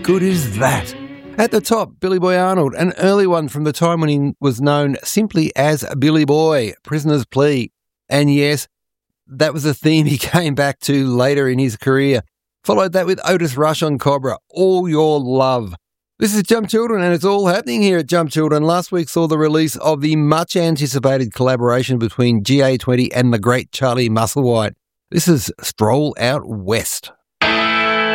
good is that? At the top, Billy Boy Arnold, an early one from the time when he was known simply as Billy Boy, Prisoner's Plea. And yes, that was a theme he came back to later in his career. Followed that with Otis Rush on Cobra, All Your Love. This is Jump Children, and it's all happening here at Jump Children. Last week saw the release of the much-anticipated collaboration between GA20 and the great Charlie Musselwhite. This is Stroll Out West.